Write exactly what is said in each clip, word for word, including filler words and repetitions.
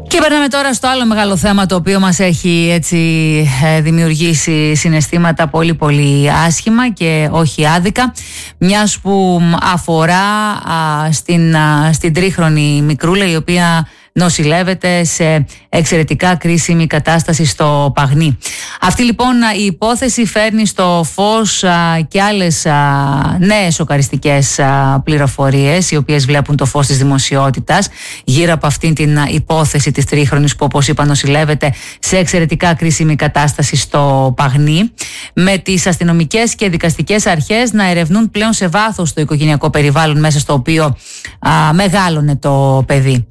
Και περνάμε τώρα στο άλλο μεγάλο θέμα, το οποίο μας έχει έτσι δημιουργήσει συναισθήματα πολύ πολύ άσχημα και όχι άδικα, μιας που αφορά α, στην, α, στην τρίχρονη μικρούλα, η οποία νοσηλεύεται σε εξαιρετικά κρίσιμη κατάσταση στο Παγνί. Αυτή λοιπόν η υπόθεση φέρνει στο φως α, και άλλες α, νέες σοκαριστικές α, πληροφορίες, οι οποίες βλέπουν το φως της δημοσιότητας γύρω από αυτήν την α, υπόθεση της τρίχρονης, που όπως είπα νοσηλεύεται σε εξαιρετικά κρίσιμη κατάσταση στο Παγνί, με τις αστυνομικές και δικαστικές αρχές να ερευνούν πλέον σε βάθος το οικογενειακό περιβάλλον μέσα στο οποίο α, μεγάλωνε το παιδί.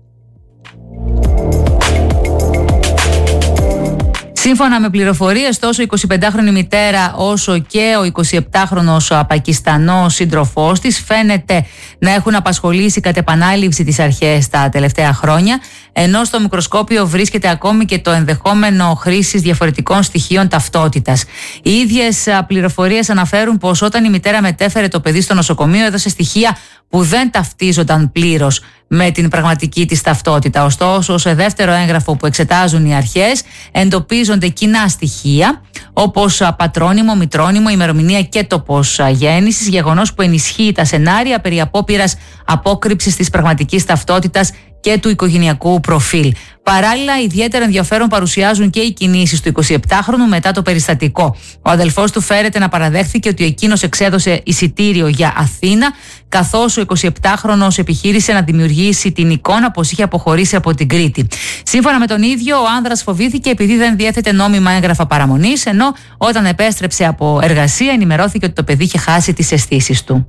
Σύμφωνα με πληροφορίες, τόσο η εικοσιπεντάχρονη μητέρα όσο και ο εικοσιεπτάχρονος Πακιστανός σύντροφός της φαίνεται να έχουν απασχολήσει κατ' επανάληψη τις αρχές τα τελευταία χρόνια, ενώ στο μικροσκόπιο βρίσκεται ακόμη και το ενδεχόμενο χρήσης διαφορετικών στοιχείων ταυτότητας. Οι ίδιες πληροφορίες αναφέρουν πως όταν η μητέρα μετέφερε το παιδί στο νοσοκομείο, έδωσε στοιχεία που δεν ταυτίζονταν πλήρως με την πραγματική της ταυτότητα. Ωστόσο, σε δεύτερο έγγραφο που εξετάζουν οι αρχές, εντοπίζονται κοινά στοιχεία, όπως πατρόνυμο, μητρόνυμο, ημερομηνία και τόπος γέννησης, γεγονός που ενισχύει τα σενάρια περί απόπειρας απόκρυψης της πραγματικής ταυτότητας και του οικογενειακού προφίλ. Παράλληλα, ιδιαίτερο ενδιαφέρον παρουσιάζουν και οι κινήσεις του εικοσιεπτάχρονου μετά το περιστατικό. Ο αδελφός του φέρεται να παραδέχθηκε ότι εκείνος εξέδωσε εισιτήριο για Αθήνα, καθώς ο εικοσιεπτάχρονος επιχείρησε να δημιουργήσει την εικόνα πως είχε αποχωρήσει από την Κρήτη. Σύμφωνα με τον ίδιο, ο άνδρας φοβήθηκε επειδή δεν διέθετε νόμιμα έγγραφα παραμονής, ενώ όταν επέστρεψε από εργασία ενημερώθηκε ότι το παιδί είχε χάσει τις αισθήσεις του.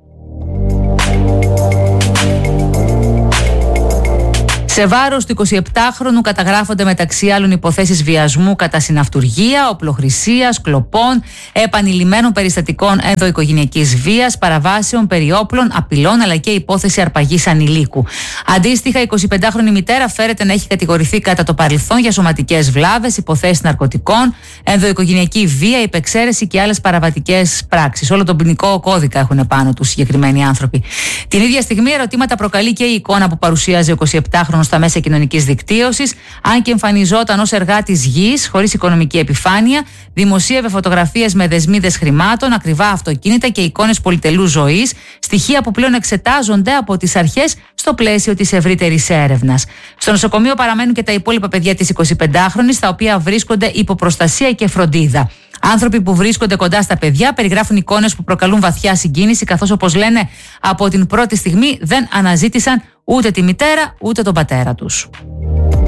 Σε βάρος του εικοσιεπτάχρονου καταγράφονται μεταξύ άλλων υποθέσεις βιασμού κατά συναυτουργία, οπλοχρησίας, κλοπών, επανειλημμένων περιστατικών ενδοοικογενειακής βίας, παραβάσεων περί όπλων, απειλών, αλλά και υπόθεση αρπαγής ανηλίκου. Αντίστοιχα, η εικοσιπεντάχρονη μητέρα φέρεται να έχει κατηγορηθεί κατά το παρελθόν για σωματικές βλάβες, υποθέσεις ναρκωτικών, ενδοοικογενειακή βία, υπεξαίρεση και άλλες παραβατικές πράξεις. Όλο τον ποινικό κώδικα έχουν πάνω τους συγκεκριμένοι άνθρωποι. Την ίδια στιγμή, ερωτήματα προκαλεί και η εικόνα που παρουσίαζε ο εικοσιεπτάχρονος στα μέσα κοινωνικής δικτύωσης, αν και εμφανιζόταν ως εργάτης γης, χωρίς οικονομική επιφάνεια, δημοσίευε φωτογραφίες με δεσμίδες χρημάτων, ακριβά αυτοκίνητα και εικόνες πολυτελούς ζωής, στοιχεία που πλέον εξετάζονται από τις αρχές στο πλαίσιο της ευρύτερης έρευνας. Στο νοσοκομείο παραμένουν και τα υπόλοιπα παιδιά της εικοσιπεντάχρονης, τα οποία βρίσκονται υπό προστασία και φροντίδα. Άνθρωποι που βρίσκονται κοντά στα παιδιά περιγράφουν εικόνες που προκαλούν βαθιά συγκίνηση, καθώς, όπως λένε, από την πρώτη στιγμή δεν αναζήτησαν ούτε τη μητέρα ούτε τον πατέρα τους.